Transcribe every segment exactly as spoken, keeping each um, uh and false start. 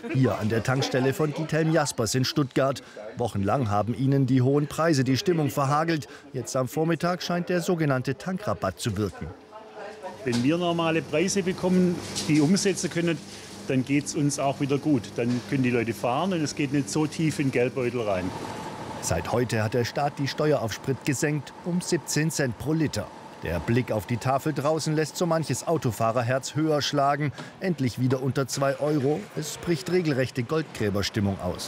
Hier an der Tankstelle von Diethelm Jaspers in Stuttgart. Wochenlang haben ihnen die hohen Preise die Stimmung verhagelt. Jetzt am Vormittag scheint der sogenannte Tankrabatt zu wirken. Wenn wir normale Preise bekommen, die umsetzen können, dann geht es uns auch wieder gut. Dann können die Leute fahren und es geht nicht so tief in den Geldbeutel rein. Seit heute hat der Staat die Steuer auf Sprit gesenkt um siebzehn Cent pro Liter. Der Blick auf die Tafel draußen lässt so manches Autofahrerherz höher schlagen. Endlich wieder unter zwei Euro. Es bricht regelrechte Goldgräberstimmung aus.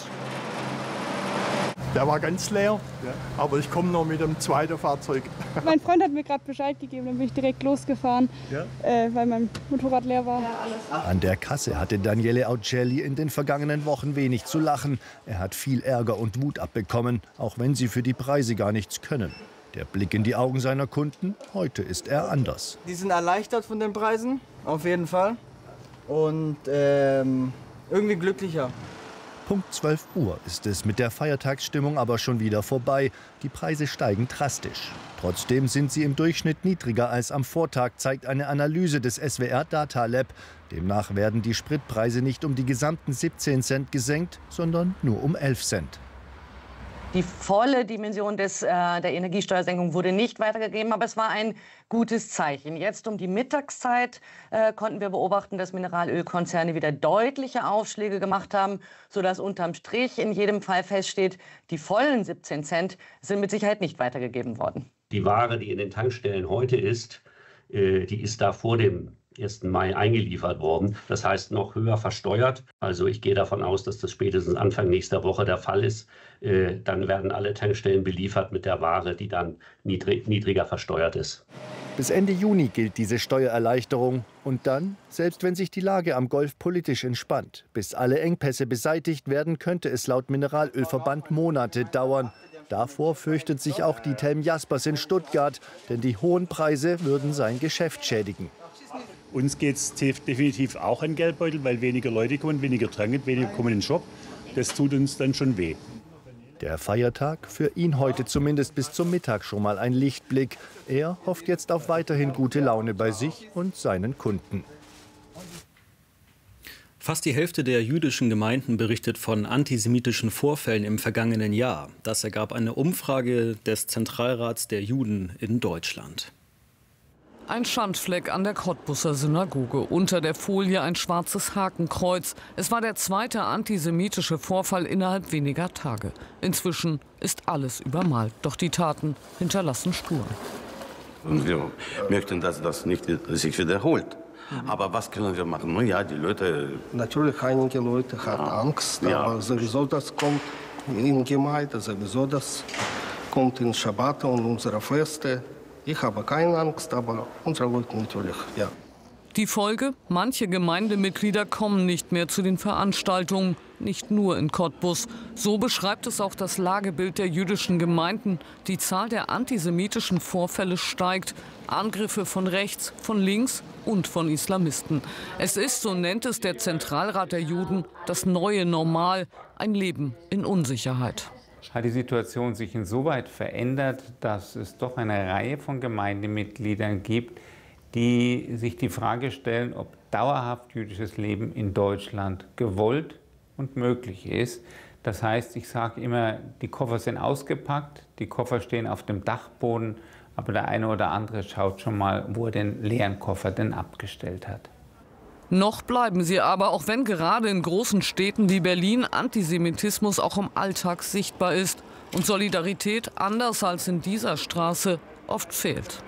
Der war ganz leer, aber ich komme noch mit dem zweiten Fahrzeug. Mein Freund hat mir gerade Bescheid gegeben, dann bin ich direkt losgefahren, ja. äh, weil mein Motorrad leer war. An der Kasse hatte Daniele Aucelli in den vergangenen Wochen wenig zu lachen. Er hat viel Ärger und Wut abbekommen, auch wenn sie für die Preise gar nichts können. Der Blick in die Augen seiner Kunden, heute ist er anders. Die sind erleichtert von den Preisen, auf jeden Fall. Und ähm, irgendwie glücklicher. Punkt zwölf Uhr ist es mit der Feiertagsstimmung aber schon wieder vorbei. Die Preise steigen drastisch. Trotzdem sind sie im Durchschnitt niedriger als am Vortag, zeigt eine Analyse des S W R Data Lab. Demnach werden die Spritpreise nicht um die gesamten siebzehn Cent gesenkt, sondern nur um elf Cent. Die volle Dimension des, äh, der Energiesteuersenkung wurde nicht weitergegeben, aber es war ein gutes Zeichen. Jetzt um die Mittagszeit äh, konnten wir beobachten, dass Mineralölkonzerne wieder deutliche Aufschläge gemacht haben, sodass unterm Strich in jedem Fall feststeht, die vollen siebzehn Cent sind mit Sicherheit nicht weitergegeben worden. Die Ware, die in den Tankstellen heute ist, äh, die ist da vor dem ersten Mai eingeliefert worden. Das heißt noch höher versteuert. Also ich gehe davon aus, dass das spätestens Anfang nächster Woche der Fall ist. Äh, dann werden alle Tankstellen beliefert mit der Ware, die dann niedrig, niedriger versteuert ist. Bis Ende Juni gilt diese Steuererleichterung. Und dann, selbst wenn sich die Lage am Golf politisch entspannt, bis alle Engpässe beseitigt werden, könnte es laut Mineralölverband Monate dauern. Davor fürchtet sich auch Diethelm Jaspers in Stuttgart, denn die hohen Preise würden sein Geschäft schädigen. Uns geht es definitiv auch an Geldbeutel, weil weniger Leute kommen, weniger tranken, weniger kommen in den Shop. Das tut uns dann schon weh. Der Feiertag, für ihn heute zumindest bis zum Mittag schon mal ein Lichtblick. Er hofft jetzt auf weiterhin gute Laune bei sich und seinen Kunden. Fast die Hälfte der jüdischen Gemeinden berichtet von antisemitischen Vorfällen im vergangenen Jahr. Das ergab eine Umfrage des Zentralrats der Juden in Deutschland. Ein Schandfleck an der Cottbuser Synagoge. Unter der Folie ein schwarzes Hakenkreuz. Es war der zweite antisemitische Vorfall innerhalb weniger Tage. Inzwischen ist alles übermalt. Doch die Taten hinterlassen Spuren. Und wir möchten, dass das nicht sich wiederholt. Aber was können wir machen? Nun ja, die Leute... Natürlich, einige Leute haben Angst, ja. Aber sowieso das kommt in Gemeinde, sowieso das kommt in Schabbat und unsere Feste. Ich habe keine Angst, aber unsere Leute natürlich, ja. Die Folge? Manche Gemeindemitglieder kommen nicht mehr zu den Veranstaltungen, nicht nur in Cottbus. So beschreibt es auch das Lagebild der jüdischen Gemeinden. Die Zahl der antisemitischen Vorfälle steigt. Angriffe von rechts, von links und von Islamisten. Es ist, so nennt es der Zentralrat der Juden, das neue Normal, ein Leben in Unsicherheit. Hat die Situation sich insoweit verändert, dass es doch eine Reihe von Gemeindemitgliedern gibt, die sich die Frage stellen, ob dauerhaft jüdisches Leben in Deutschland gewollt und möglich ist. Das heißt, ich sage immer, die Koffer sind ausgepackt, die Koffer stehen auf dem Dachboden, aber der eine oder andere schaut schon mal, wo er den leeren Koffer denn abgestellt hat. Noch bleiben sie aber, auch wenn gerade in großen Städten wie Berlin Antisemitismus auch im Alltag sichtbar ist und Solidarität, anders als in dieser Straße, oft fehlt.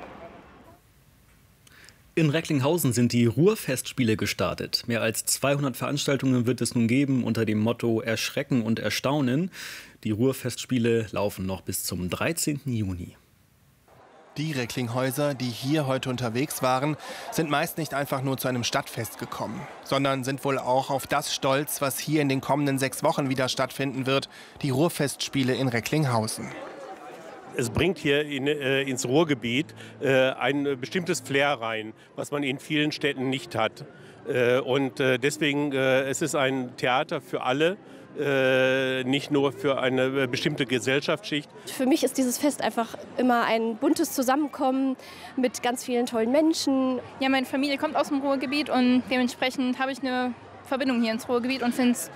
In Recklinghausen sind die Ruhrfestspiele gestartet. Mehr als zweihundert Veranstaltungen wird es nun geben unter dem Motto Erschrecken und Erstaunen. Die Ruhrfestspiele laufen noch bis zum dreizehnten Juni. Die Recklinghäuser, die hier heute unterwegs waren, sind meist nicht einfach nur zu einem Stadtfest gekommen, sondern sind wohl auch auf das stolz, was hier in den kommenden sechs Wochen wieder stattfinden wird, die Ruhrfestspiele in Recklinghausen. Es bringt hier in, äh, ins Ruhrgebiet äh, ein bestimmtes Flair rein, was man in vielen Städten nicht hat. Äh, und äh, deswegen äh, es ist ein Theater für alle. Äh, nicht nur für eine bestimmte Gesellschaftsschicht. Für mich ist dieses Fest einfach immer ein buntes Zusammenkommen mit ganz vielen tollen Menschen. Ja, meine Familie kommt aus dem Ruhrgebiet und dementsprechend habe ich eine Verbindung hier ins Ruhrgebiet und finde es